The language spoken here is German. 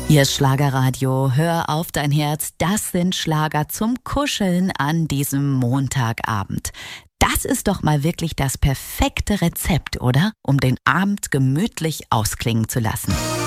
Ihr Schlagerradio, hör auf dein Herz, das sind Schlager zum Kuscheln an diesem Montagabend. Das ist doch mal wirklich das perfekte Rezept, oder? Um den Abend gemütlich ausklingen zu lassen.